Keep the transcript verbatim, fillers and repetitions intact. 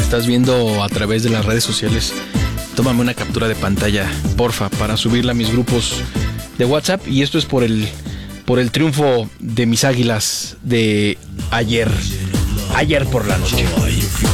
estás viendo a través de las redes sociales, tómame una captura de pantalla, porfa, para subirla a mis grupos de WhatsApp. Y esto es por el, por el triunfo de mis Águilas de ayer, ayer por la noche.